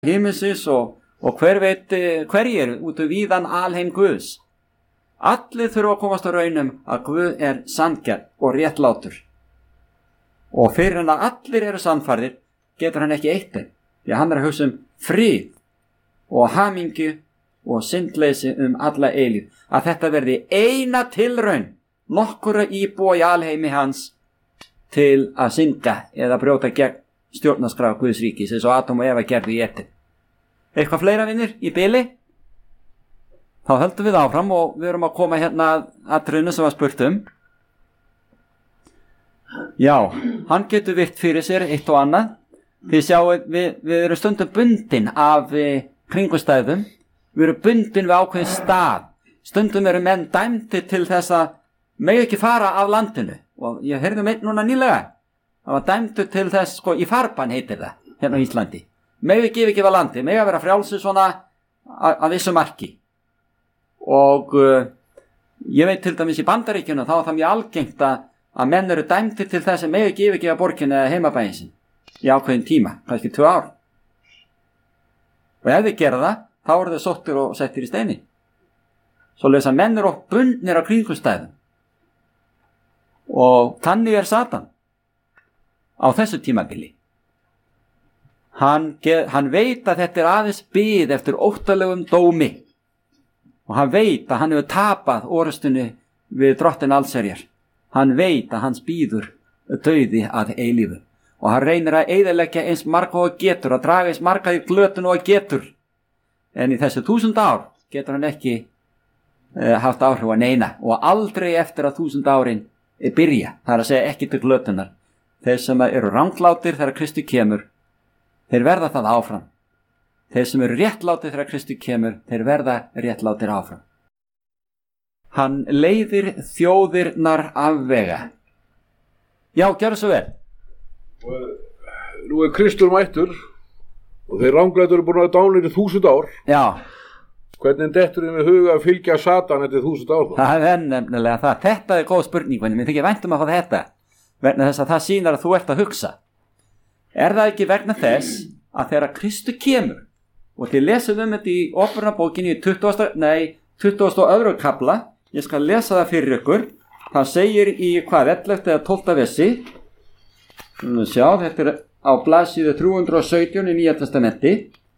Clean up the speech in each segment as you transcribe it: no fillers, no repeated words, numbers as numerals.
himinsins og hver veit hverjir út víðan alheim Guðs. Allir þurfa að komast á raunum að Guð sanngjarn og réttlátur. Og fyrir hann að allir eru sannfærðir getur hann ekki eitt þeim, því hann að hugsa frið og hamingju og syndleysi alla eilíð, að þetta verði eina tilraun nokkura íbúa í alheimi hans til að synda eða brjóta gegn stjórnarskrá Guðs ríkis, eins og Adam og Eva gerðu í Eden. Eitthvað fleira vinir í bili? Þá höldum við áfram og við erum að koma hérna að trunni sem var spurt Já, hann getur virt fyrir sér eitt og annað. Þið sjáu, við erum stundum bundin af kringumstæðum. Við erum bundin við ákveðin stað. Stundum eru menn dæmdir til þess að mega ekki fara af landinu. Og ég heyrði einn núna nýlega. Það var dæmdur til þess, í farbann heitir það, hérna á Íslandi. Mega ekki yfirgefa landi, mega vera frjálsir svona að vissu marki. Og ég veit til dæmis í Bandaríkjunum, þá er það mjög algengt að menn eru dæmdir til þess að mega ekki yfirgefa borginu eða heimabæinn sinn í ákveðin tíma, kannski 2 ár. Og ef þið gera það, þá eru þið sóttir og settir í steini. Svoleiðis að menn eru bundnir á kringumstæðum. Og þannig Satan á þessu tímabili. Hann veit að þetta aðeins bið eftir óttalegum dómi. Og hann veit að hann hefur tapað orustunni við drottinn allsherjar. Hann veit að hans bíður dauði að eilífu. Og hann reynir að eyðileggja eins marga og getur, að draga eins marga í glötun og getur. En í þessu 1000 ár getur hann ekki haft áhrif á neina. Og aldrei eftir að 1000 árin byrja. Það er að segja ekki til glötunar. Þeir sem eru ranglátir þegar Kristur kemur, þeir verða það áfram. Þeir sem eru réttlátir þegar Kristur kemur, þeir verða réttlátir áfram. Hann leiðir þjóðirnar afvega. Já, gjörðu svo vel. Nú Kristur mættur og þeir ranglætur eru búin að dánir í 1000 ár. Já. Hvernig dettur við huga að fylgja Satan eftir 1000 ár? Það er nefnilega það. Þetta er góð spurning, menn mér þykir vænt að fá þetta. Vegna þess að það sýnar að þú ert að hugsa. Er það ekki vegna þess að þegar Kristur kemur, og þið lesum þetta í Opinberunarbókinni í 22. kafla, ég skal lesa það fyrir ykkur. Það segir í 11. eða 12. versi. Sjá, þetta er á blaðsíðu 317 í Nýja testamenti.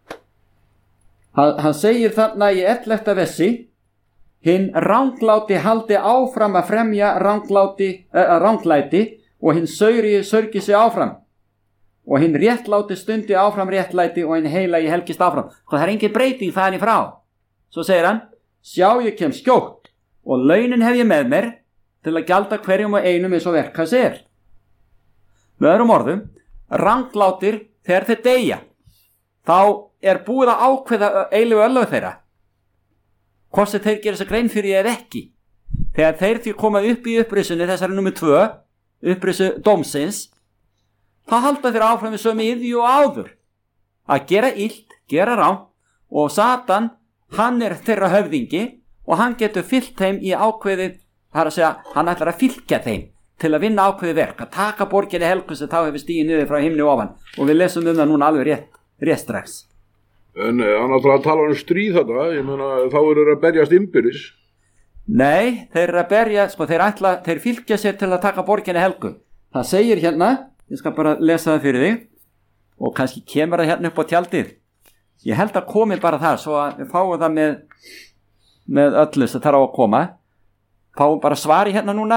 Hann segir þarna í 11. versi: hinn rangláti haldi áfram að fremja ranglæti og hinn sörgi sig áfram. Og hinn réttláti stundi áfram réttlæti og hinn heilagi helgist áfram. Það er engin breyting þaðan í frá. Svo segir hann: sjá, ég kem skjótt og launin hef ég með mér til að gjalda hverjum og einum eins og verk hans er. Með öðrum orðum, ranglátir þegar þeir deyja, þá er búið að ákveða eilífu örlög þeirra. Hvort sem þeir gera þess að grein fyrir eða ekki. Þegar þeir því koma upp í upprisunni, þessari númer 2, upprisu dómsins, þá halda þeir áfram við sömu iðju og áður. Að gera illt, gera rangt, og Satan, hann er þeirra höfðingi og hann getur fylgt þeim í ákveðið, það er að segja, hann ætlar að fylgja þeim til að vinna ákveðið verk, að taka borginni helgu sem þá hefur stigið niður frá himni ofan. Og við lesum það núna alveg rétt strax. En hann ætlar að tala stríð þetta, ég meina þá eru þeir að berjast innbyrðis. Nei, þeir eru að berja, þeir fylgja sér til að taka borginni helgu. Það segir hérna, ég skal bara lesa það fyrir þig, og kannski kemur það hérna upp á tjaldið. Ég held að komi bara þar, svo að við fáum það með öllu sem þarf á að koma. Fáum bara svari hérna núna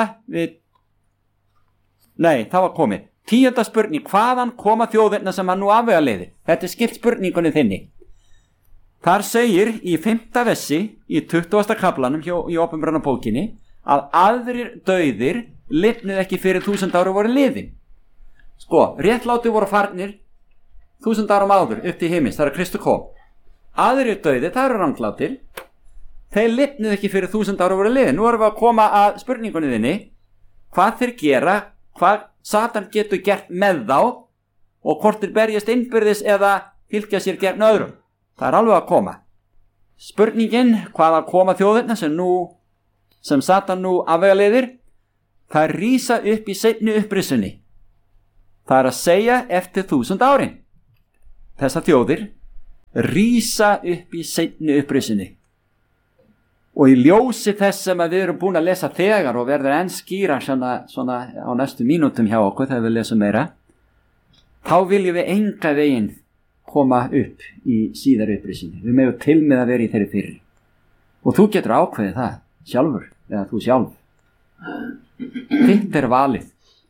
Nei, það var komið. 10. spurning, hvaðan koma þjóðirna sem hann nú afvegaleiði? Þetta er skipt spurningunni þinni. Þar segir í 5. versi í 20. kaflanum í Opinberunarbókinni að aðrir dauðir lifnuð ekki fyrir 1000 ára voru liðin. Réttlátir voru farnir 1000 árum áður upp til himins, þar að Kristur kom. Aðrir dauðir, það eru ranglátir, þeir lifnuð ekki fyrir 1000 ára voru liðin. Nú erum við að koma að spurningunni þinni, hvað þeir gera, hvað Satan getur gert með þá og hvort þeir berjast innbyrðis eða fylgja sér gegn öðrum. Það er alveg að koma. Spurningin, hvaða koma þjóðirna sem Satan nú afvegaleiðir, það rísa upp í seinni upprisunni. Það er að segja eftir 1000 árin. Þessar þjóðir rísa upp í seinni upprisunni. Og í ljósi þess sem við erum búin að lesa þegar og verður enn skýra svona á næstu mínútum hjá okkur þegar við lesum meira, þá viljum við enga veginn koma upp í síðar upprisunni. Við megum til með að vera í þeirri fyrri. Og þú getur ákveðið það sjálfur, eða þú sjálf. Þitt valið.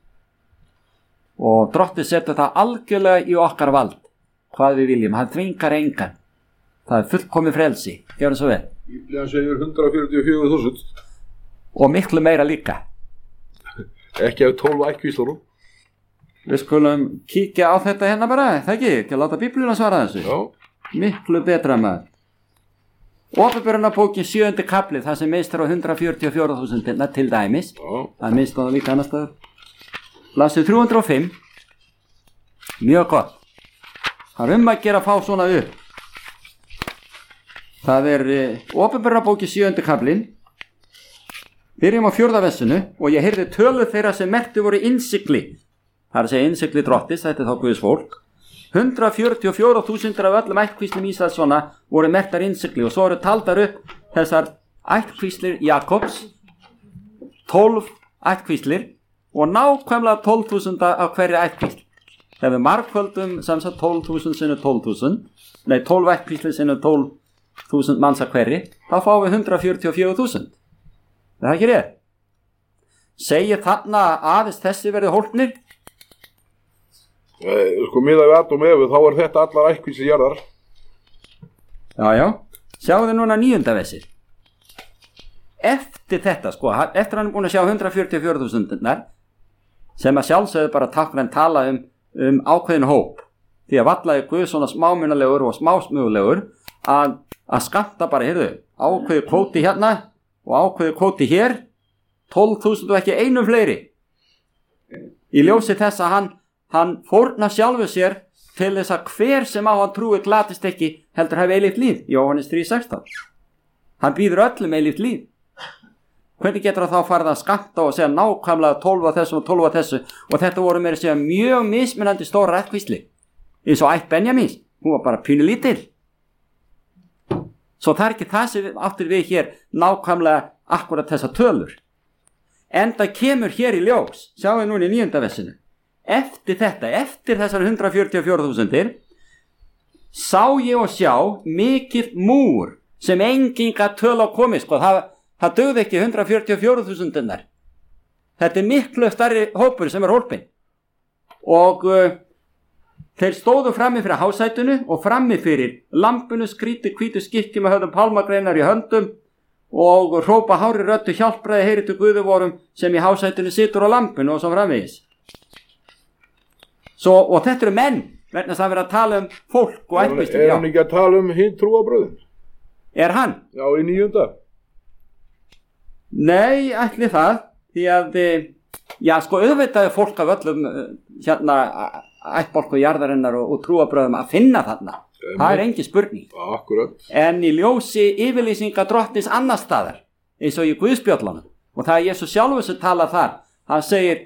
Og Drottinn setur það algjörlega í okkar vald, hvað við viljum. Hann þvingar engan. Það er fullkomið frelsi. Gjörðu svo vel. Bíblia segir 144.000. Og miklu meira líka. Ekki af 12 ættkvíslunum. Við skulum kíkja á þetta hérna bara, það ekki að láta Biblíuna svara þessu. Já. Miklu betra maður. Åpenbarunarbókin 7. kapli, það sem minnst á 144.000 til dæmis. Já. Það minnst á það líka annars staðar. Blaðsíða 305. Mjög gott. Það er að gera að fá svona upp. Það er Åpenbarunarbókin 7. kaplinn. Byrjum á 4. versinu og ég heyrði tölu þeirra sem merktu voru innsigli. Það er að segja innsigli Drottis, þetta er þá Guðs fólk. 144.000 af öllum ættkvíslum Ísraelssona voru merktar innsigli og svo eru taldar upp þessar ættkvíslir Jakobs, 12 ættkvíslir og nákvæmlega 12.000 af hverri ættkvísl. Ef við margföldum samsagt 12.000 sinni 12.000, nei 12 ættkvíslir sinni 12.000 manns af hverri, þá fáum við 144.000. Það er ekki rétt. Segir þarna aðeins þessi verði hólpnir? Sko miðað við Adam og Evu, þá er þetta allar ættkvíslir jarðar. Já. Sjáðu þið núna 9. versið. Eftir þetta, sko, eftir hann er búin að sjá 144.000 sem að sjálfsögðu bara táknrænt tala um ákveðin hóp. Því að vallaði Guð svona smámunalegur og smásmögulegur að skammta bara, heyrðu, ákveði kvóti hérna og ákveði kvóti hér, 12.000 og ekki einum fleiri. Í ljósi þess að hann fórna sjálfu sér til þess að hver sem á hann trúi glatist ekki heldur hafi eilíft líf. Jóhannes 3:16. Hann býður öllum eilíft líf. Hvernig getur það þá farið að skammta og segja nákvæmlega 12 af þessu og 12 af þessu, og þetta voru meira að segja mjög mismunandi stóra ættkvísli. Eins og ætt Benjamins, hún var bara pínu lítil. Svo það er ekki það sem áttir við hér nákvæmlega akkurat þessa tölur. Enda kemur hér í ljós, sjáum við núna í 9. versinu. Eftir þetta, eftir þessar 144.000 sá ég og sjá mikill múr sem enginn gat töl á komið, sko. Það dugði ekki 144.000. Þetta er miklu stærri hópur sem er hólpinn. Og þeir stóðu frammi fyrir hásætunu og frammi fyrir lampinu, skríti hvítu skikki með höfðum pálmagreinar í höndum og hrópa hári röddu hjálpraði heyritu Guði vorum sem í hásætunu situr á lampinu og svo framvegis. Og þetta eru menn, vegna það verið að tala um fólk og ættkvísli. Er hann ekki að tala um hinn trúarbröðin? Er hann? Já, í 9. Nei, ætli það, því að, já, sko, auðvitaði fólk af öllum ættbálku jarðarinnar og trúarbröðum að finna þarna. Það er engin spurning. Akkurat. En í ljósi yfirlýsinga Drottins annar staðar, eins og í Guðspjöllunum, og það er Jesús sjálfur sem talar þar, hann segir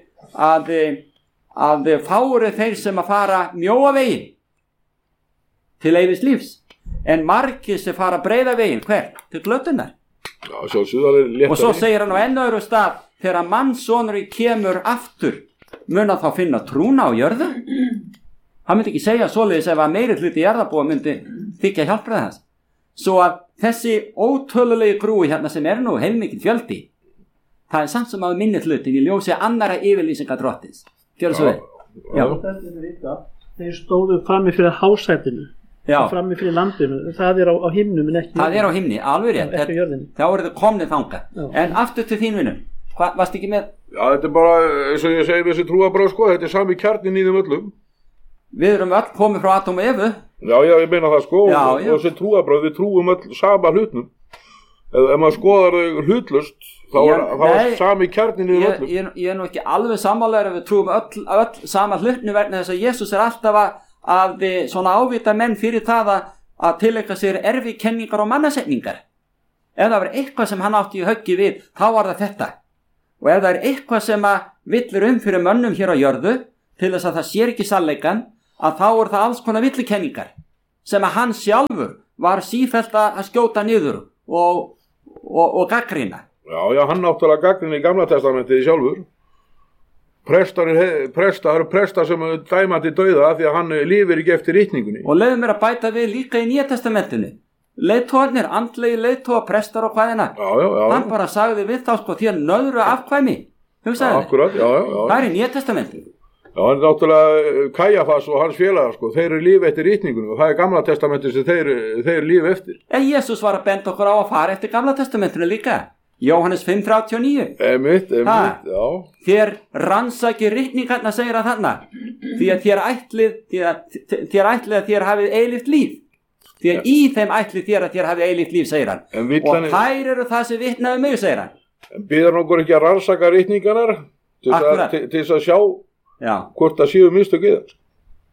að fári þeir sem að fara mjóa veginn til eilífs lífs, en margir sem fara breiða veginn, hver? Til glötunar. Já, léttari. Og svo segir hann á enn öðru stað, þegar mannssonurinn kemur aftur, mun að þá finna trúna á jörðu. Hann myndi ekki segja svoleiðis ef að meiri hluti jarðarbúa myndi þykja hjálpraði hans. Svo að þessi ótölulegi grúi hérna sem er nú heilmikið fjöldi, það er samt sem að minni hlutin í ljósi annara yfirlýsinga Drottins. Gjör það svo vel. Já. Þeir stóðu frammi fyrir hásætinu. Já. Frammi fyrir landinu. Það er á himnum en ekki. Það er á himni, alveg rétt. Ekki jörðinu. Þá eru þau komnið þangað. En aftur til þín vinum. Varst ekki með? Já, þetta er bara, eins og ég segi með þessi trúarbröð, sko, þetta er sami kjarnin í þeim öllum. Við erum öll komið frá Adam og Evu. Já, ég meina það, sko. Já. Og þessi trúarbröð, við trúum öll sama hlutnum. Ef maður skoðar þau hlutlust, þá er sami kjarnin í þeim öllum. Ég er nú ekki alveg sammálaður ef við trúum öll sama hlutnu vegna þess að Jesús er alltaf að svona ávita menn fyrir það að tileinka sér erfikenningar og mannasetningar. Ef það var eitthvað sem hann átti í höggi við, þá var það þetta. Og ef það er eitthvað sem að villir fyrir mönnum hér á jörðu, til þess að það sér ekki sannleikan, að þá er það alls konar villikenningar. sem að hann sjálfur var sífellt að skjóta niður og gaggrina. Já, hann náttúrulega gaggrina í Gamla testamentið sjálfur. Það eru prestar sem dæmandi dauða því að hann lifir ekki eftir ritningunni. Og leiðum mér að bæta við líka í Nýja testamentinu. Leiðtogarnir, andlegi leiðtoga, prestar og hvaðina. Já. Hann bara sagði við þá sko því að nöðru afkvæmi. Hugsaði akkurat, já. Það er í Nýja testamentinu. Já, hann er náttúrulega Kajafas og hans félagar sko, þeir eru lífi eftir ritningunni og það er Gamla testamentinu sem þeir lífi eftir. En Jesús var að benda okkur á að fara eftir Gamla testamentinu líka. Jóhannes 5:39. Einmitt, já. Þér rannsaki ritningarna segir að þarna. Því að þér ætlið að þér hafið eilíft líf. Því að í þeim ætlið þér að þér hafið eilíft líf, segir hann. Og þær eru það sem vitnaði mig, segir hann. En býður nokkur ekki að rannsaka ritningarnar til þess að sjá hvort það séu mistök í þeim?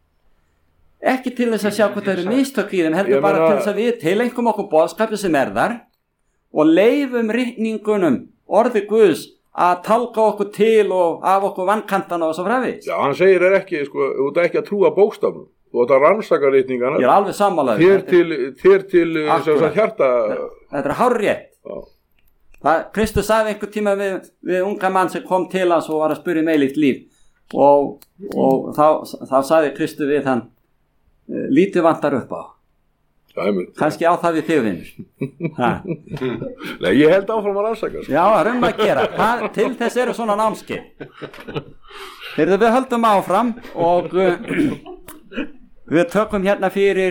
Ekki til þess að sjá hvort það eru mistök í þeim, heldur bara til þess að við tilengum okkur boðskapið sem er þar og leifum ritningunum orði Guðs að talka okkur til og af okkur vankantana og svo framvegis. Já, hann segir ekki, sko, þú ert ekki að trúa bókstafnum. Þú ert að rannsaka ritningarna. Ég er alveg sammálaður. Þér til hjarta. Þetta er hárrétt. Kristus sagði einhver tíma við unga mann sem kom til hans og var að spyrja eilíft líf og þá sagði Kristus við hann lítið vantar upp á. Kannski á það við þig, vinnur. Nei, ég held áfram að rannsaka. Já, að gera. Til þess eru svona námskeið. Við höldum áfram og við tökum hérna fyrir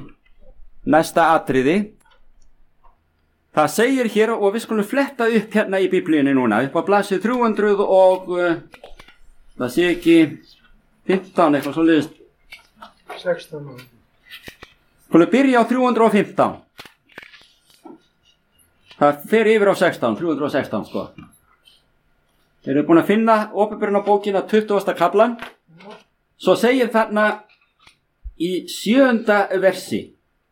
næsta atriði. Það segir hér og við skulum fletta upp hérna í Biblíunni núna upp á blaðsíðu 300 og það sé ekki 15 eitthvað svo liðist 16. Skulum byrja á 315. Það fer yfir á 16, 316 sko. Þeir eru búin að finna Opinberunarbókina 20. kaflan. Svo segir þarna í 7. versi: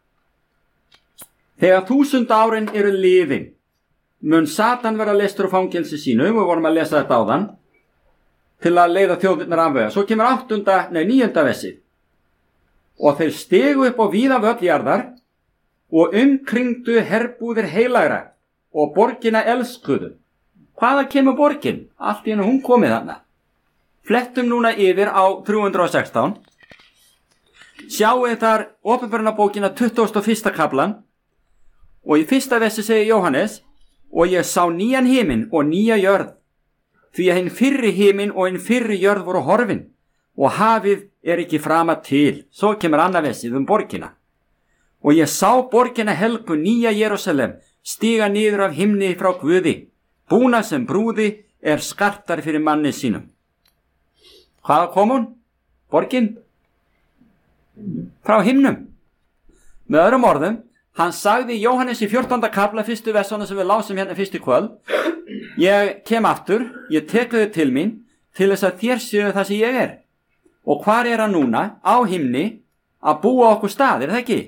Þegar 1000 árin eru liðin, mun Satan vera leystur úr fangelsi sínu, við vorum að lesa þetta áðan, til að leiða þjóðirnar afvega. Svo kemur 9. versi: Og þeir stegu upp á víða völl jarðar og umkringdu herbúðir heilagra og borgina elskuðu. Hvaða kemur borgin? Allt í hennu hún komið þarna. Flettum núna yfir á 316. Sjáu þar Opinberunarbókina 21. kaflan og í 1. versi segir Jóhannes: Og ég sá nýjan himinn og nýja jörð, því að hinn fyrri himinn og hinn fyrri jörð voru horfin og hafið er ekki frama til. Svo kemur annað versið borgina. Og ég sá borgina helgu nýja Jerúsalem stiga niður af himni frá Guði, búna sem brúði er skartar fyrir manni sínum. Hvaða kom hún? Borgin? Frá himnum. Með öðrum orðum, hann sagði Jóhannes í 14. kafla 1. versana sem við lásum hérna fyrst í kvöld: Ég kem aftur, ég tek þau til mín til þess að þér séu það sem ég er. Og hvar er hann núna? Á himni, að búa okkur stað, er það ekki?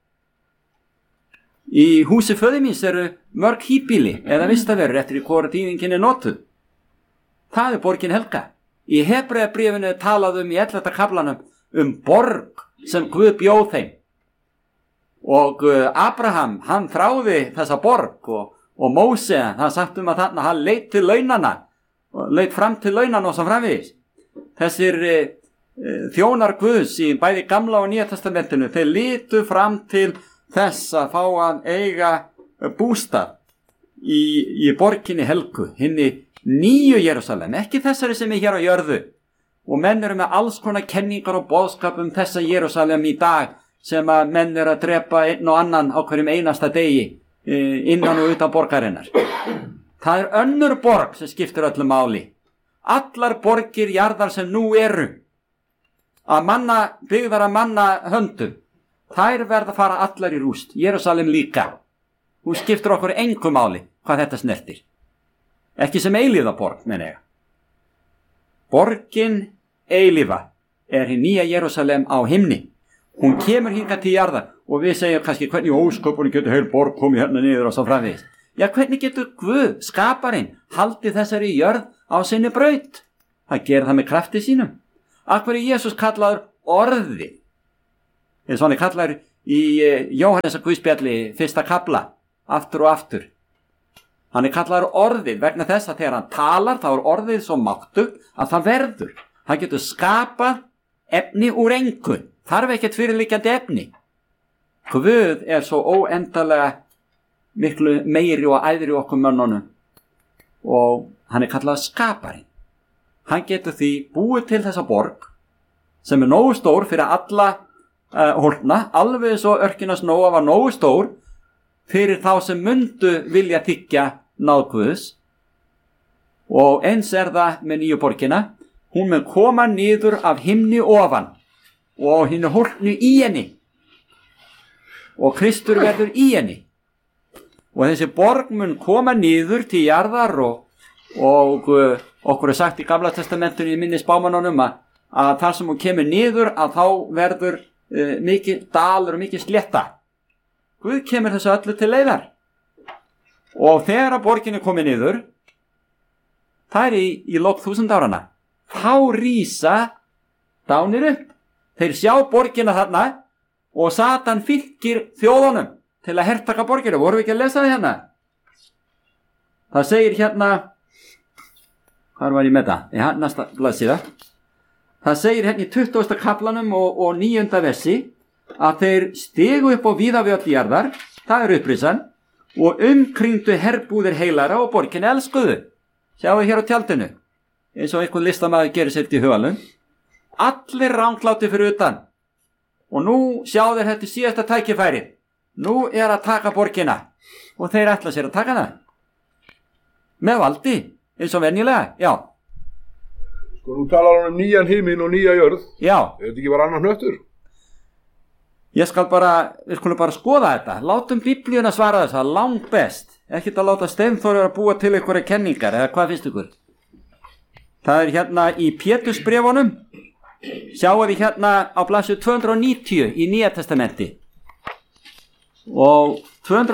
Í húsi föður míns eru mörg híbýli eða vistaverur eftir í hvora tíðingin er notuð. Það er borgin helga. Í Hebreabréfinu er talað í 11. kaflanum borg sem Guð bjóð þeim. Og Abraham, hann þráði þessa borg og Móse, hann sagt að þarna hann leit til launana, leit fram til launana og svo framvegis. Þessir þjónar Guðs í bæði Gamla og Nýja testamentinu, þeir litu fram til þess að fá að eiga bústað í borginni helgu, hinni nýju Jerúsalem, ekki þessari sem er hér á jörðu. Og menn eru með alls konar kenningar og boðskap þessa Jerúsalem í dag sem að menn eru að drepa einn og annan á hverjum einasta degi innan og utan borgarinnar. Það er önnur borg sem skiptir öllu máli. Allar borgir jarðar sem nú eru byggðar að manna höndum, þær verða að fara allar í rúst. Jerúsalem líka. Hún skiptir okkur engu máli hvað þetta snertir. Ekki sem eilífa borg, menn ég. Borgin eilífa er hinn nýja Jerúsalem á himni. Hún kemur hingað til jarðar og við segjum kannski hvernig ósköpunni getur heil borg komið hérna niður og svo framvegis. Já, hvernig getur Guð, skaparinn, haldið þessari jörð á sinni braut? Það gerir það með krafti sínum. Af hverju Jesús kallaður orði? Eða svona kallaður í Jóhannesar Guðspjalli 1. kafla aftur og aftur. Hann kallaður orðið vegna þess að þegar hann talar þá orðið svo máttug að það verður. Hann getur skapað efni úr engu, þarf ekkert fyrirliggjandi efni. Guð svo óendalega miklu meiri og æðri okkur mönnunum og hann kallaður skaparinn. Hann getur því búið til þessa borg sem nógu stór fyrir alla hólpna, alveg svo Örkinas Nóa var nógu stór fyrir þá sem mundu vilja þiggja náð Guðs. Og eins það með nýju borgina, hún mun koma niður af himni ofan og hinn hólpnu í henni og Kristur verður í henni. Og þessi borg mun koma niður til jarðar og okkur sagt í Gamla testamentinu í minni spámanunum að þar sem hún kemur niður að þá verður mikið dalur og mikið slétta. Guð kemur þessu öllu til leiðar. Og þegar að borgin komið niður, það í lok 1000 árana, þá rísa dánir upp. Þeir sjá borgina þarna og Satan fylgir þjóðunum til að hertaka borgina. Vorum við ekki að lesa það hérna? Það segir hérna, hvar var ég með það? Já, næsta blaðsíða. Það segir hérna í 20. kaflanum og 9. versi að þeir stigu upp á víðavöll jarðar, það upprisan, og umkringdu herbúðir heilara og borginni elskuðu. Sjáu hér á tjaldinu, eins og einhvern listamaður gerir sér til hugalum. Allir rangláti fyrir utan. Og nú sjá þeir þetta síðasta tækifæri. Nú að taka borgina og þeir ætla sér að taka það. Með valdi, eins og venjulega, já. Sko, nú talar hann nýjan himinn og nýja jörð. Já. Þetta ekki bara annar hnöttur? Við skulum bara skoða þetta. Látum Biblíuna svara þess að langt best. Ekkert að láta Steinþór búa til einhverja kenningar, eða hvað finnst ykkur? Það hérna í Pétursbréfunum. Sjáu þið hérna á blaðsíðu 290 í Nýja testamenti. Og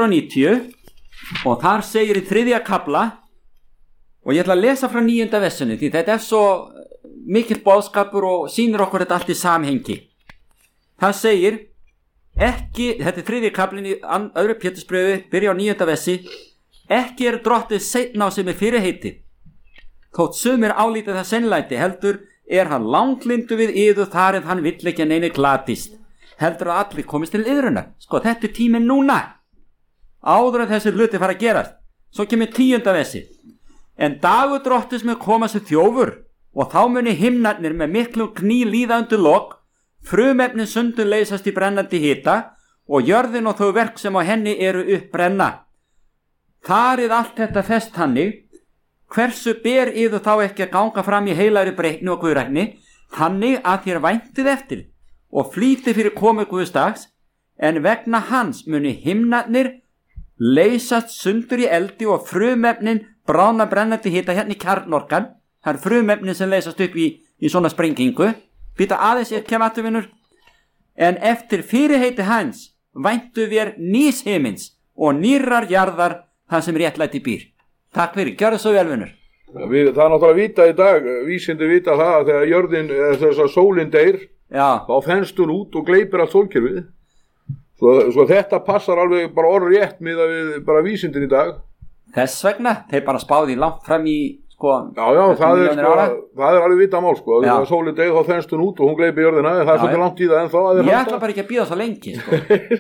290 og þar segir í 3. kafla, og ég ætla að lesa frá 9. versinu því þetta svo mikill boðskapur og sýnir okkur þetta allt í samhengi. Það segir ekki, þetta 3. kaflinn í öðru Pétursbréfi, byrja á 9. versi, ekki drottið seinna á sem fyrirheiti. Þótt sumir álítið það sennlæti, heldur hann langlindu við yður þar en hann vill ekki neinu glatist. Heldur að allir komist til yðruna. Sko, þetta tíminn núna. Áður en þessi hluti fara að gerast. Svo kemur 10. versi. En dagur drottis mun koma sem þjófur og þá muni himnarnir með miklum kný líða undir lok, frumefnin sundun leysast í brennandi hita og jörðin og þau verk sem á henni eru uppbrenna. Þarið allt þetta fest hannig, hversu ber yður þá ekki að ganga fram í heilari breytni og guðrækni, þannig að þér væntið eftir og flýti fyrir komu Guðsdags, en vegna hans muni himnarnir leysast sundur í eldi og frumefnin brána brennandi hita hérna í kjarnorkan. Það frumefnin sem leysast upp í svona sprengingu. Býta aðeins ég kem aftur vinnur. En eftir fyrirheiti hans væntu við nýs himins og nýrrar jarðar þar sem réttlæti býr. Takk fyrir, gjörðu svo vel vinnur. Það náttúrulega vita í dag, vísindi vita það að þegar jörðin, þess að sólin deyr, þá þenst hún út og gleypir allt sólkerfið. Svo þetta passar alveg bara orðrétt miðað við bara vísindin í dag. Þess vegna, þeir bara spáði langt fram í Já, það er alveg vita mál sko. Þegar sólin deyr þá þenst hún út og hún gleypir jörðina, það svolítið langt í það ennþá. Ég ætla bara ekki að bíða svo lengi sko.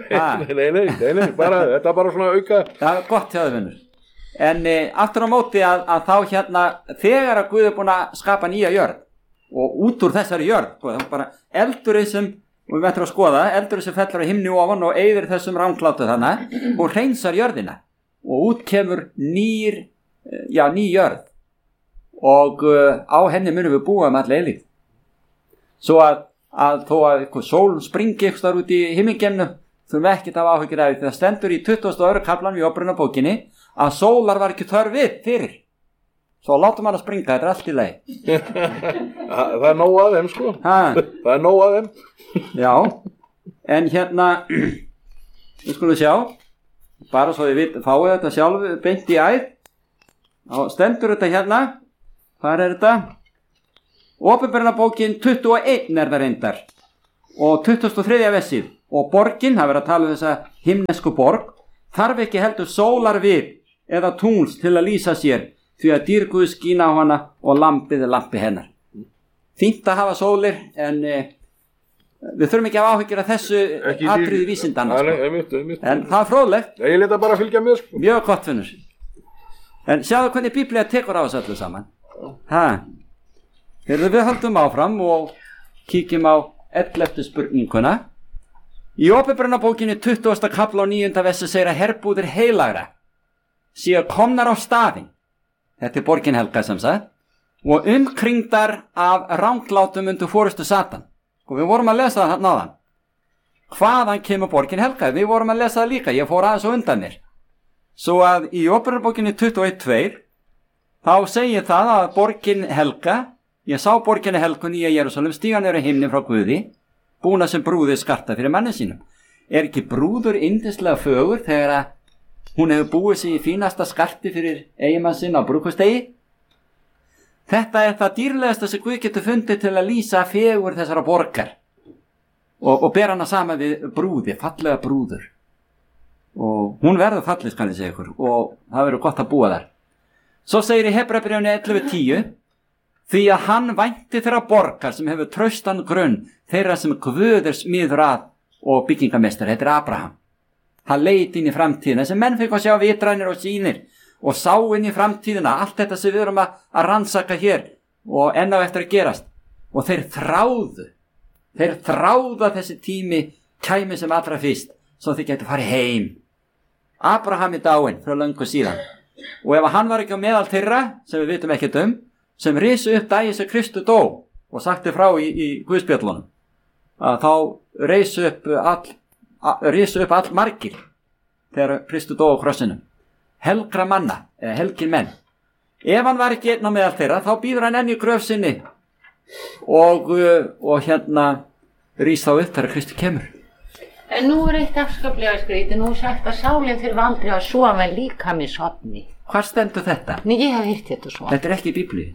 Nei, þetta er bara svona auka. Það er gott hjá þau vinnur. En aftur á móti að þá hérna þegar að Guð búin að skapa nýja jörð og út úr þessari jörð, það bara eldurinn sem, og við ætlum að skoða, eldurinn sem fellur á himni ofan og eyðir þessum ranglátu þannig og hreinsar jörðina og út kemur ný jörð og á henni munum við búa all eilífð. Svo að þó að sólun springi eitthvað út í himmingemnu, þurfum við ekkert af áhyggjur af því það stendur í 22. kaflan í Opinberunarbókinni að sólar var ekki þörf við fyrir. Svo látum hann að springa, þetta allt í lagi. Það er nóg að þeim sko. Það er nóg að þeim. Já, en hérna, við skulum sjá, bara svo við fáið þetta sjálf beint í æð, þá stendur þetta hérna, hvað er þetta? Opinberunarbókin 21 það reyndar, og 23. versið, og borgin, það verður að tala um þessa himnesku borg, þarf ekki heldur sólar við eða tungls til að lýsa sér, því að dýrguð skína á hana og lampið er lampi hennar. Fínt að hafa sólir, en við þurfum ekki að hafa áhyggjur af þessu atriði vísindanna, en það er fróðlegt. Ég leta bara að fylgja með, sko. Mjög gott, finnur. En sjáðu hvernig Biblía tekur á þessu öllu saman. Við höldum áfram og kíkjum á 11. spurninguna. Í Åpenbarunarbókinni 20. kafla og 9. versi segir að herbúðir heilagra séu komnar á staðinn, þetta er borgin helga sem sagt, og umkringdar af ranglátum undir forystu Satan. Og við vorum að lesa það náðan. Hvaðan kemur borgin helga? Við vorum að lesa það líka, ég fór aðeins og undan mér. Svo að í Åpenbarunarbókinni 21:2 þá segir það að borgin helga, ég sá borginni helgu nýja Jerúsalem stíga niður í himni frá Guði, búna sem brúðið skarta fyrir manni sínum. Er ekki brúður yndislega fögur þegar að hún hefur búið sig í fínasta skarti fyrir eiginmann sinn á brúðkaupsdegi? Þetta er það dýrlegasta sem Guð getur fundið til að lýsa fegur þessara borgar og ber hana sama við brúði, fallega brúður. Og hún verður fallið, skal ég segja ykkur, og það verður gott að búa þar. Svo segir í Hebreabréfinu 11:10, því að hann vænti þeirra borgar sem hefur traustan grunn, þeirra sem Guð er smiður að og byggingamestar, þetta er Abraham. Hann leit inn í framtíðina, sem menn fikk að sjá vitrænir og sýnir, og sá inn í framtíðina, allt þetta sem við erum að rannsaka hér, og enn á eftir að gerast. Og þeir þráðu að þessi tími kæmi sem allra fyrst, svo þeir getur farið heim. Abraham er dáinn frá löngu síðan, og ef hann var ekki á meðal þeirra, sem við vitum ekkert sem risu upp daginn sem Kristur dó og sagti frá í Guðspjöllunum, að þá risu upp all margir þegar Kristur dó á krossinum, helgra manna eða helgir menn. Ef hann var ekki einn á meðal þeirra, þá býður hann enn í gröf sinni og rís þá upp þegar Kristur kemur. En nú er eitt afskaplega skrítið, nú er sagt að sálinn þurfi aldrei að sofa en líkaminn sofni. Hvar stendur þetta? Nei, ég hef heyrt þetta svo. Þetta er ekki í Biblíunni.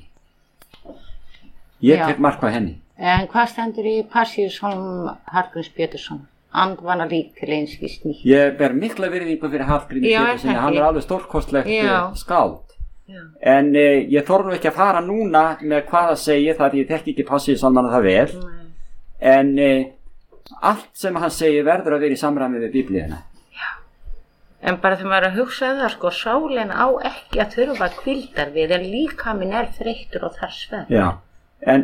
Ég tek mark á henni. En hvað stendur í Passíusálm Hallgríms Pétursson? Andvana lík til einskis nýtt. Ég ber mikla virðingu fyrir Hallgrími Péturssoni, hann er alveg stórkostlegt skáld. En ég þorði nú ekki að fara núna með hvað það segir, það ég þekki ekki Passíusálmana það vel. En allt sem hann segir verður að vera í samræmi við Biblíuna. Já, en bara þegar maður að hugsa það, sko, sálin á ekki að þurfa hvíldar við, en líkaminn er þreyttur og þar svefn. Já, en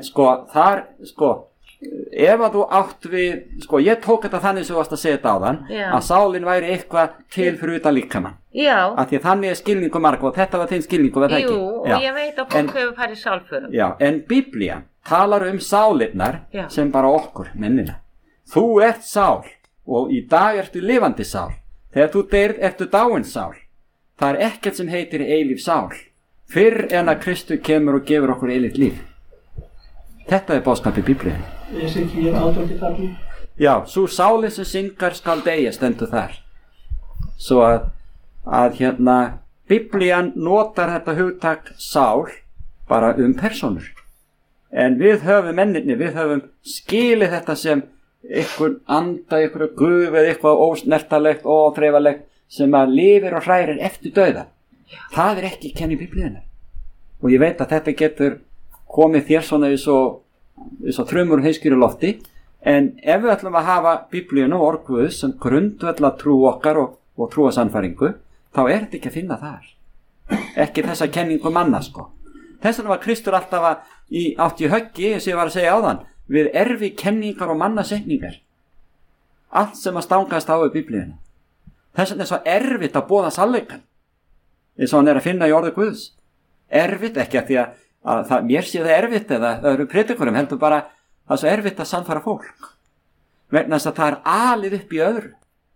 ef að þú átt við, ég tók þetta þannig sem þú varst að segja þetta áðan, að sálin væri eitthvað til fyrir utan líkamann. Já. Af því þannig er skilningu marga og þetta var þinn skilningu, var það ekki? Jú, og ég veit að fólk hefur farið sálförum. Já, en Biblían talar sálirnar sem bara okkur, mennina. Þú ert sál og í dag ertu lifandi sál. Þegar þú deyrð ertu dáin sál. Það er ekkert sem heitir eilíf sál. Fyrr en að Kristur kemur og gefur okkur eilíft líf. Þetta er boðskapið Biblíunni. Esekiel 18:3. Já, sú sálin sem syngar skal deyja, stendur þar. Svo að Biblían notar þetta hugtak sál bara persónur. En við höfum mennirni, við höfum skilið þetta sem einhver anda, einhver guð eða eitthvað ósnertalegt og óþreifalegt sem að lifir og hrærir eftir dauða. Það er ekki kenni Biblíunnar. Og ég veit að þetta getur komið þér svona í svo þrumur heiskýru lofti, en ef við ætlum að hafa Biblíuna og orð Guðs sem grundvalla trú okkar og trúasannfæringu, þá er þetta ekki að finna þar. Ekki þessa kenningu manna, Þess vegna var Kristur alltaf átt í höggi, eins og ég var að segja áðan, við erfi kenningar og mannasetningar. Allt sem að stangast á við Biblíuna. Þess vegna er svo erfitt að boða sannleikann, eins og hann er að finna í orði Guðs. Erfitt, ekki að því að mér sé það erfitt eða öðru predikurum, heldur bara það er svo erfitt að sannfæra fólk. Vegna þess að það er alið upp í öðru.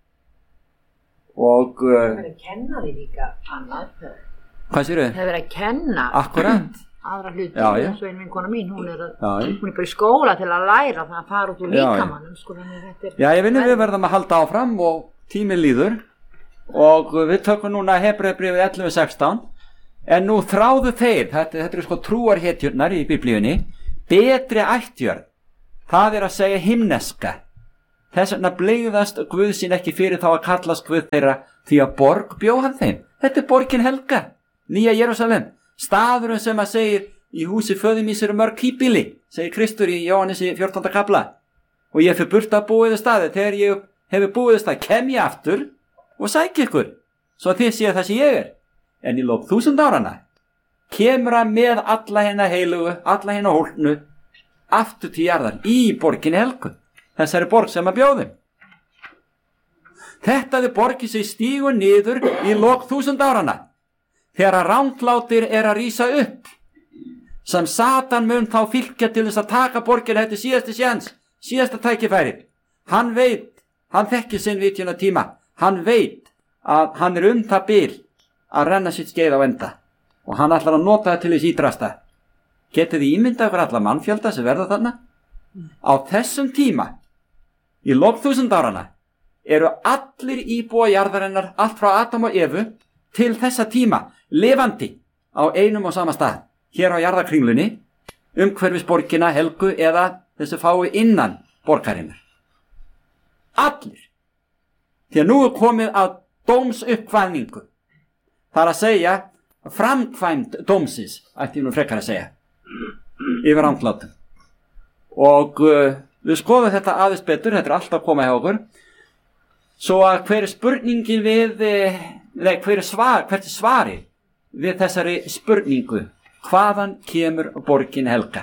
Og það verður að kenna því líka annað. Hvað séru? Það verður að kenna akkurat aðra hluti, eins og vinkona mín, hún er bara í skóla til að læra það að fara út úr líkamannum. Já, ég vinni við verðum að halda áfram og tíminn líður og við tökum núna Hebreabréfið 11:16. En nú þráðu þeir, þetta eru trúarhetjurnar í Biblíunni, betri ættjörð, það er að segja himneska. Þess vegna blygðast Guð sín ekki fyrir þá að kallast Guð þeirra, því að borg bjó hann þeim. Þetta er borgin helga, Nýja Jerúsalem, staðurinn sem að segir í húsi föður míns eru mörg híbýli, segir Kristur í Jóhannesi 14. kapla. Og ég fyrir burt að búiðu staði, þegar ég hefur búiðu staði, kem ég aftur og sæki ykkur, svo þið séu það sem ég er. En í lok 1000 áranna kemur hann með alla hérna heilugu, alla hérna hólknu, aftur til jarðar í borginni helgu, þessari borg sem að bjóðum. Þetta er borgin sem stígur niður í lok 1000 áranna, þegar að ranglátir er að rísa upp, sem Satan mun þá fylgja til þess að taka borgina. Þetta er síðasti sjans, síðasta tækifæri. Hann veit, hann þekkir sinn vitjuna tíma, hann veit að hann er það bil að renna sitt skeið á enda og hann ætlar að nota það til þess ídrasta. Getið þið ímyndað ykkur alla mannfjölda sem verða þarna? Á þessum tíma, í lok 1000 áranna, eru allir íbúa jarðarinnar, allt frá Adam og Evu, til þessa tíma, lifandi á einum og sama stað, hér á jarðarkringlunni, umhverfis borgina helgu eða þessu fái innan borgarinnar. Allir. Því að nú er komið að dómsuppkvæðningu. Það er að segja framkvæmd dómsins, ætti ég nú frekar að segja, yfir ranglátum. Og við skoðum þetta aðeins betur, þetta er alltaf að koma hjá okkur, svo að hver er spurningin við, hvert er svari við þessari spurningu? Hvaðan kemur borgin helga?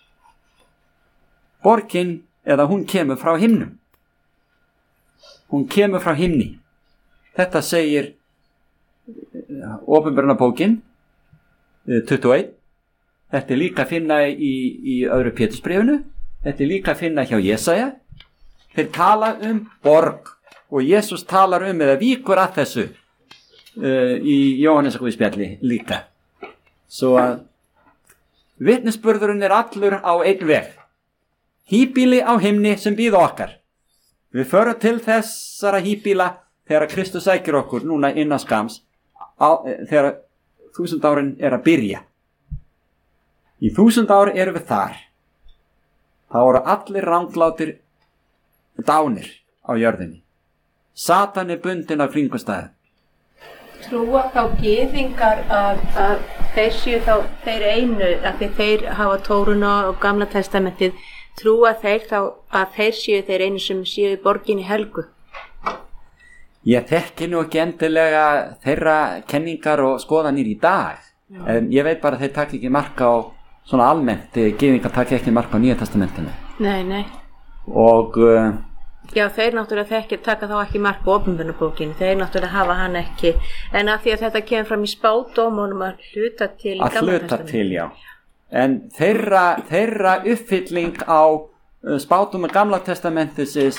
Borgin, eða hún kemur frá himnum. Hún kemur frá himni. Þetta segir Opinberunarbókin 21. Þetta er líka að finna í öðru Pétursbréfinu. Þetta er líka að finna hjá Jesaja. Þeir tala borg og Jesús talar eða víkur að þessu í Jóhannesarguðspjalli líka. Svo að vitnisburðurinn er allur á einn veg. Híbýli á himni sem bíða okkar. Við förum til þessara híbýla þegar Kristus sækir okkur núna innan skams, þegar 1000 árin er að byrja. Í 1000 ári erum við þar. Það voru allir ranglátir dánir á jörðinni. Satan er bundinn af kringumstæðum. Trúa þá gyðingar að þeir séu þá þeir einu, að þeir hafa Tóruna og Gamla testamentið, trúa þeir þá að þeir séu þeir einu sem séu í borginni helgu? Ég þekki nú ekki endilega þeirra kenningar og skoðanir í dag. En ég veit bara að þeir taka ekki mark á svona almennt, gyðingar taka ekki mark á Nýja testamentinu. Nei. Og já, þeir náttúrulega taka þá ekki mark á Opinberunarbókinni, þeir náttúrulega hafa hann ekki, en af því að þetta kemur fram í spádómunum að hluta til í Gamla testamentinu. Já. En þeirra uppfylling á spádómum Gamla testamentisins,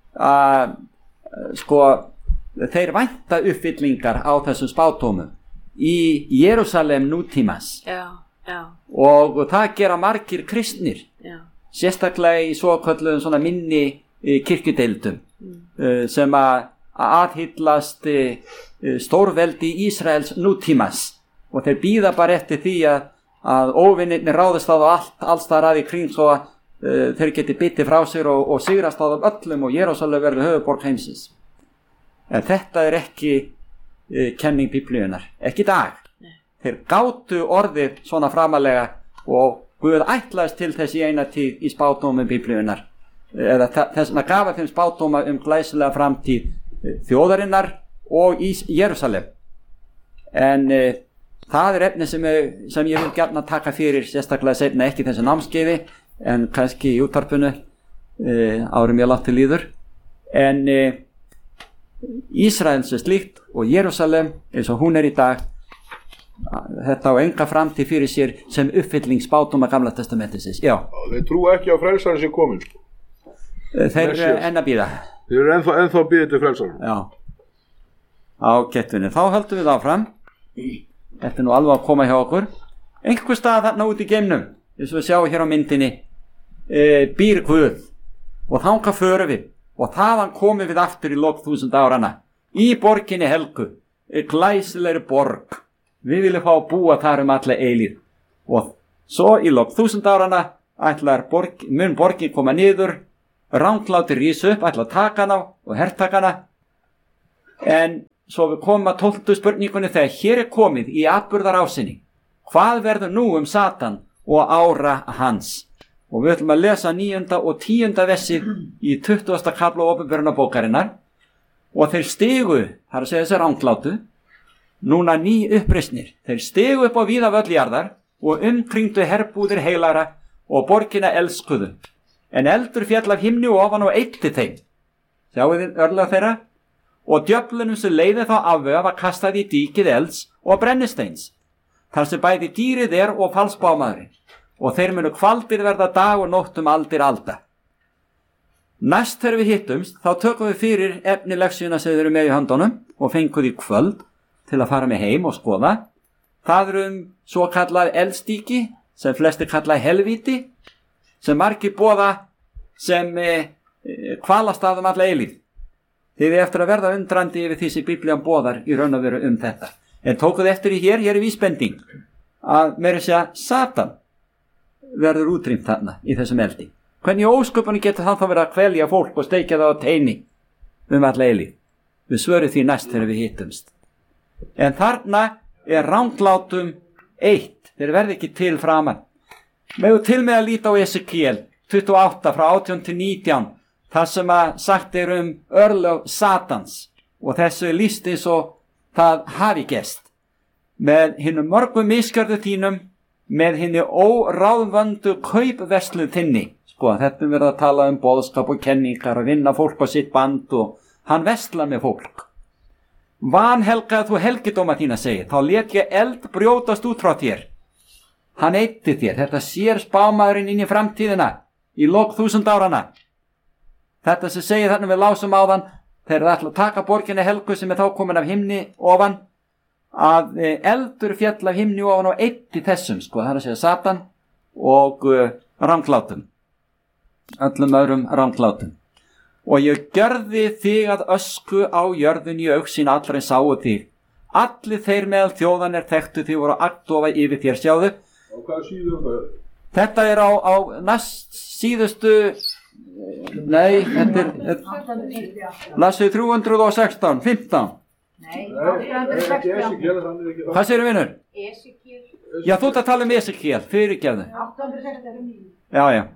þeir vænta uppfyllingar á þessum spádómum í Jerúsalem nútímas. Já. Og það gera margir kristnir, sérstaklega í svokölluðum svona minni kirkjudeildum sem að aðhyllast stórveldi Ísraels nútímas, og þeir bíða bara eftir því að óvinnirnir ráðist á alls þar að í kring, svo að þeir geti bitið frá sér og sigrast á þeim öllum og Jerúsalem verður höfuðborg heimsins. En þetta er ekki kenning Biblíunnar, ekki í dag. Þeir gátu orðið svona framalega og Guð ætlaðist til þess í eina tíð í spádómum Biblíunnar, eða þess að gafa þeim spádóma glæsilega framtíð þjóðarinnar og í Jerúsalem. En það er efni sem ég vil gjarna taka fyrir, sérstaklega seinna, ekki þessu námskeiði en kannski í útvarpinu árum ég langt til líður. En Ísraels er slíkt og Jerúsalem eins og hún er í dag, þetta á enga framtíð fyrir sér sem uppfylling spádóma Gamla testamentisins. Já. Þeir trúa ekki á frelsarinn sem kominn. Þeir eru enn að bíða. Þeir eru ennþá að bíða til frelsarinn. Já. Á kettunni. Þá höldum við áfram. Þetta er nú alveg að koma hjá okkur. Einhver stað þarna út í geimnum, eins og við sjáum hér á myndinni, býr Guð, og þangað förum við, og þaðan komum við aftur í lok 1000 áranna í borginni helgu, glæsilegri borg. Við viljum fá að búa þar alla eilíð, og svo í lok 1000 áranna mun borgin koma niður, rangláti rísu upp, ætla að taka hana og hertaka hana. En svo við komum að 12. spurningunni þegar hér komið í atburðarásinni. Hvað verður nú Satan og ára hans? Og við ætlum að lesa 9. og 10. versið í 20. kafla Åpenbarunarbókarinnar. Og þeir stigu, það að segja þessi ranglátu, núna ný uppreisnir. Þeir stigu upp á víða völljarðar og umkringdu herbúðir heilara og borgina elskuðu. En eldur fjall af himni ofan og eitti þeim. Sjáu þið örlög þeirra? Og djöflunum sem leiði þá afvega var kastað í díkið elds og brennisteins. Þar sem bæði dýrið og falsbámaðurinn. Og þeir munu kvaldir verða dag og nótt aldir alda. Næst þegar við hittumst, þá tökum við fyrir efnilegsjuna sem þeir eru með í höndunum og fengum því kvöld til að fara með heim og skoða. Það svo kallað eldstíki, sem flesti kalla helvíti, sem margir boða sem kvalastað alla eilíð. Þið eftir að verða undrandi yfir því sem Biblían boðar í raun og veru þetta. En tókuð eftir í hér er vísbending að meira segja Satan verður útrýmt þarna í þessum eldi. Hvernig ósköpunni getur hann þá verið að kvelja fólk og steikja það á teini alla eilíð? Við svörum því næst þegar við hittumst. En þarna ranglátum 1. Þeir verði ekki til framan. Megum til með að líta á Esekiel 28 frá 18 til 19, þar sem að sagt örlög Satans og þessu lýst eins og það hafi gerst. Með hinnum mörgum misgjörðu þínum, með hinni óráðvöndu kaupverslu þinni. Þetta verið að tala boðskap og kenningar og vinna fólk á sitt band og hann verslar með fólk. Vanhelgaði þú helgidóma þína, segir, þá lét ég eld brjótast út frá þér. Hann eitti þér, þetta sér spámaðurinn inn í framtíðina, í lok 1000 áranna. Þetta sem segir þarna við lásum áðan, þeir ætla að taka borginni helgu sem þá komin af himni ofan, að eldur fjall af himni ofan og eitti þessum, það að segja Satan og ranglátum, öllum öðrum ranglátum. Og ég gjörði þig að ösku á jörðin í augsýn allra en sáu þig. Allir þeir meðal þjóðan þekktu þig voru agndofa yfir þér, sjáðu. Og hvað síður það? Þetta á næst síðustu, nei, þetta lasið 316, 15. Nei, 816. Hvað segirðu, vinur? Esekiel. Já, þú ert að tala Esekiel, fyrirgefðu. 816. Já.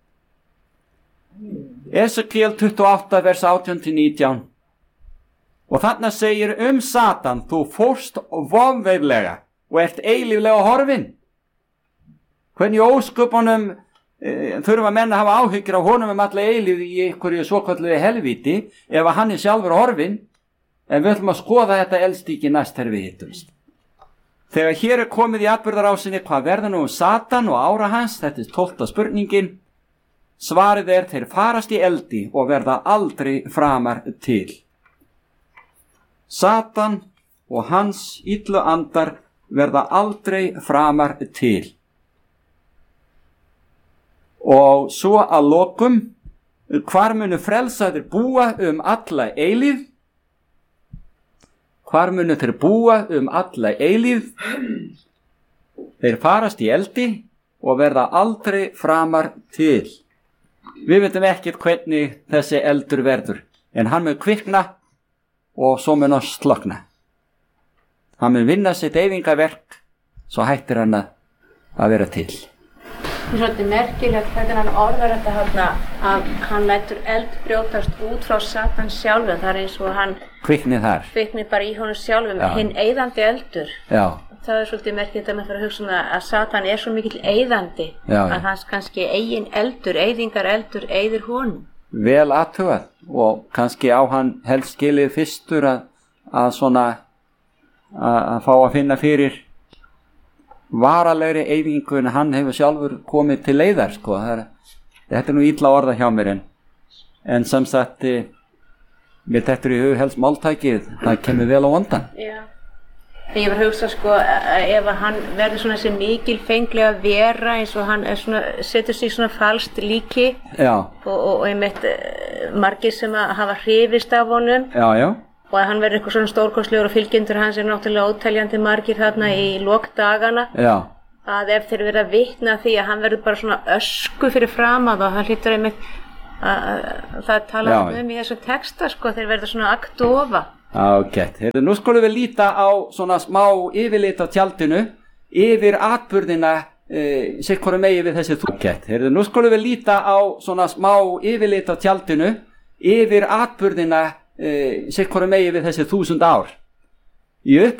Esekiel 28 vers 18 til 19. Og þarna segir Satan, þú fórst vofveiflega og ert eilíflega horfin. Hvernig ósköpunum þurfa menn að hafa áhyggjur af honum alla eilíf í einhverju svokalluðu helvíti ef að hann sjálfur horfin. En við ætlum að skoða þetta eldstíki næst þegar við hittumst. Þegar hér komið í atburðarásinni, hvað verður nú Satan og ára hans? Þetta 12. spurningin. Svarið þeir farast í eldi og verða aldrei framar til. Satan og hans illu andar verða aldrei framar til. Og svo að lokum, hvar munu frelsaðir búa alla eilíð? Hvar munu þeir búa alla eilíð? Þeir farast í eldi og verða aldrei framar til. Við veitum ekkert hvernig þessi eldur verður, en hann mun kvikna og svo mun hann slökkna. Hann mun vinna sitt eyðingaverk, svo hættir hann að vera til. Það svolítið merkilegt hvernig hann orðar þetta að hann lætur eld brjótast út frá Satan sjálfum. Það eins og hann kvikni bara í honum sjálfum, hinn eyðandi eldur. Já. Það svolítið merkilegt að maður fyrir að hugsa að Satan svo mikill eyðandi að hans kannski eigin eldur, eyðingareldur eyðir honum. Vel athugað og kannski á hann helst skilið fyrstur að fá að finna fyrir varalegri eyðingu en hann hefur sjálfur komið til leiðar. Þetta nú illa orða hjá mér en sem sagt mér þetta í hug helst máltækið, það kemur vel á vondan. Já. Ég var að hugsa ef hann verður svona þessi mikilfenglega vera eins og hann setur sig svona falskt líki og einmitt margir sem hafa hrifist af honum og að hann verður eitthvað svona stórkostlegur og fylgjendur hans náttúrulega óteljandi margir þarna í lokdagana að ef þeir verða að vitna því að hann verður bara svona ösku fyrir fram að það hlýtur einmitt það tala í þessum texta sko, þeir verða svona agndofa. Ágætt, nú skulum við líta á svona smá yfirlit á tjaldinu yfir atburðina sitt hvoru megi við þessi þúsund. Nú skulum við líta á svona smá yfirlit á tjaldinu yfir atburðina sitt hvoru megi við þessi 1000 ár. Í